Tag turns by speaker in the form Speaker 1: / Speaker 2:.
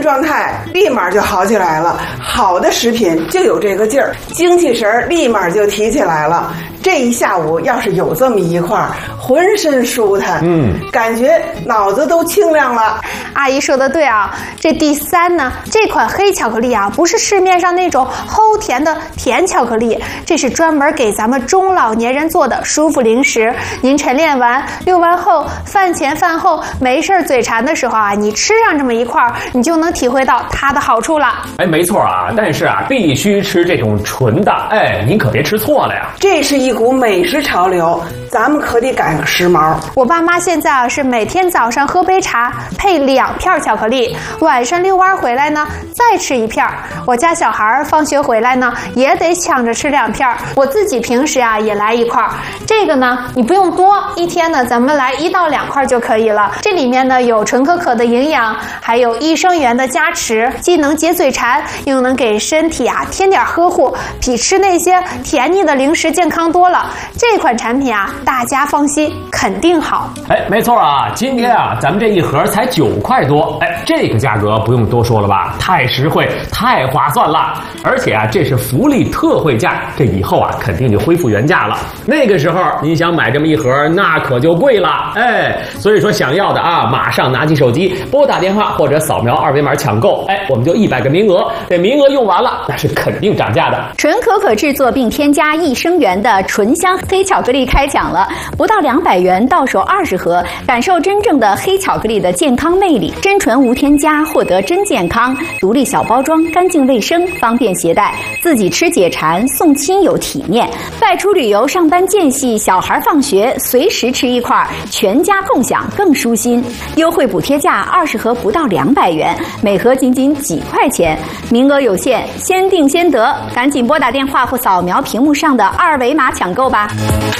Speaker 1: 状态立马就好起来了。好的食品就有这个劲儿，精气神立马就提起来了。这一下午要是有这么一块，浑身舒坦，感觉脑子都清亮了。
Speaker 2: 阿姨说的对啊，这第3呢，这款黑巧克力啊，不是市面上那种齁甜的甜巧克力，这是专门给咱们中老年人做的舒服零食。您晨练完、遛完后、饭前饭后没事嘴馋的时候啊，你吃上这么一块，你就能体会到它的好处了。
Speaker 3: 哎，没错啊，但是啊，必须吃这种纯的，哎，您可别吃错了呀。
Speaker 1: 这是一股美食潮流，咱们可得赶上时髦。
Speaker 2: 我爸妈现在啊是每天早上喝杯茶，配2片巧克力，晚上遛弯回来呢再吃1片。我家小孩放学回来呢也得抢着吃2片，我自己平时啊也来1块。这个呢你不用多，一天呢咱们来1到2块就可以了。这里面呢有纯可可的营养，还有益生元的加持，既能解嘴馋，又能给身体啊添点呵护，比吃那些甜腻的零食健康多了。这款产品啊，大家放心，肯定好。
Speaker 3: 哎，没错啊，今天啊，咱们这一盒才9块多，哎，这个价格不用多说了吧，太实惠，太划算了。而且啊，这是福利特惠价，这以后啊，肯定就恢复原价了。那个时候您想买这么一盒，那可就贵了，哎，所以说想要的啊，马上拿起手机拨打电话或者扫描2维码抢购，哎，我们就100个名额，这名额用完了，那是肯定涨价的。
Speaker 4: 纯可可制作并添加益生元的纯香黑巧克力开抢了，不到200元到手20盒，感受真正的黑巧克力的健康魅力，真纯无添加，获得真健康，独立小包装，干净卫生，方便携带，自己吃解馋，送亲友体面。外出旅游、上班间隙，小孩放学，随时吃一块，全家共享更舒心。优惠补贴价20盒不到200元，每盒仅几块钱，名额有限，先订先得，赶紧拨打电话或扫描屏幕上的2维码抢购吧。